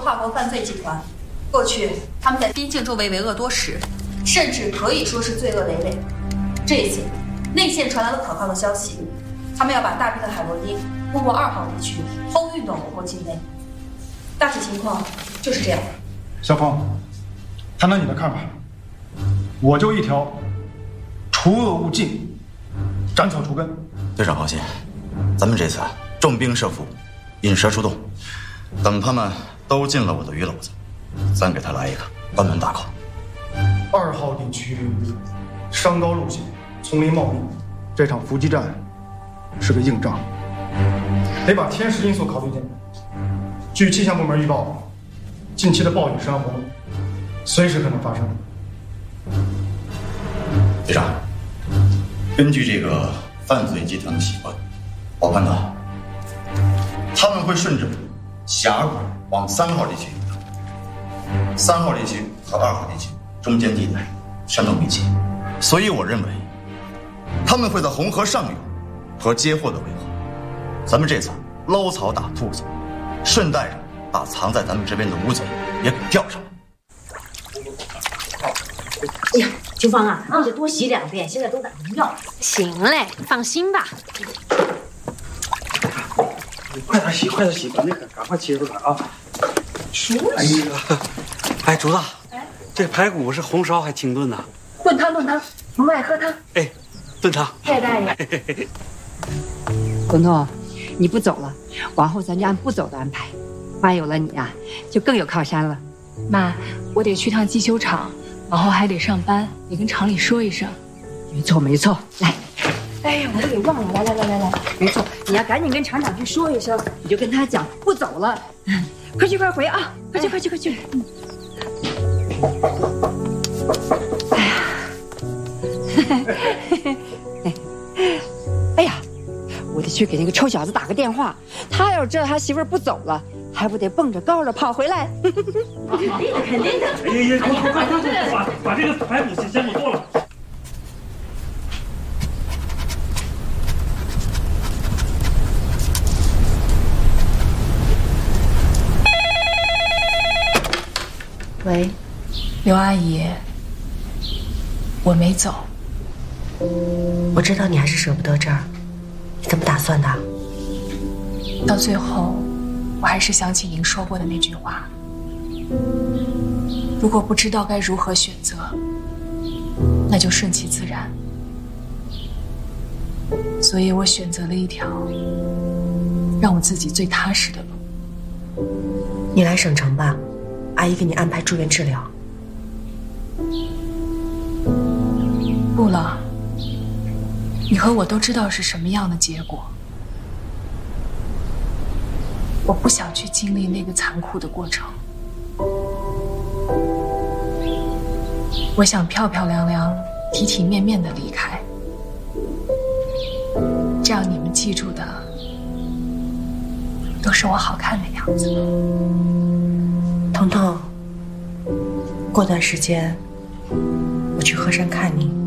跨国犯罪集团。过去他们在边境周围为恶多时，甚至可以说是罪恶累累。这一次，内线传来了可靠的消息，他们要把大批的海洛因通过2号地区偷运到我国境内。大体情况就是这样。 小峰，谈谈你的看法。我就一条，除恶务尽，斩草除根。 队长放心，咱们这次重兵设伏，引蛇出洞，等他们都进了我的鱼篓子，咱给他来一个关门大口。 2号地区山高路险，丛林茂密，这场伏击战是个硬仗，得把天时因素考虑进来。据气象部门预报，近期的暴雨山洪随时可能发生。 队长，根据这个犯罪集团的习惯，我判断他们会顺着峡谷往3号地区移动。3号地区和2号地区中间地带山洞密集，所以我认为他们会在红河上游和接货的围合。咱们这次捞草打兔子，顺带着把藏在咱们这边的乌贼也给钓上。 哎呀，秋芳啊，你得多洗2遍，现在都打农药。 行嘞，放心吧。 快点洗，快点洗，把那个赶快切出来啊！哎呀，哎，竹子，这排骨是红烧还清炖呢？ 炖汤，我们爱喝汤。 哎，炖汤。 谢谢大爷。 彤彤，你不走了，往后咱就按步走的安排。妈有了你啊，就更有靠山了。 妈，我得去趟机修厂，往后还得上班，得跟厂里说一声。 没错，来。 哎呀，我都给忘了，来， 没错，你要赶紧跟厂长去说一声，你就跟他讲不走了。快去快回啊！快去！哎呀，我得去给那个臭小子打个电话，他要知道他媳妇儿不走了，还不得蹦着高了跑回来？ 肯定的。 快，把这个排骨先给我剁了。 喂，刘阿姨，我没走。 我知道你还是舍不得这儿，你怎么打算的？ 到最后，我还是想起您说过的那句话：如果不知道该如何选择，那就顺其自然。所以我选择了一条让我自己最踏实的路。 你来省城吧，阿姨给你安排住院治疗。 不了，你和我都知道是什么样的结果。我不想去经历那个残酷的过程。我想漂漂亮亮、体体面面的离开，这样你们记住的都是我好看的样子。 彤彤，过段时间我去鹤山看你。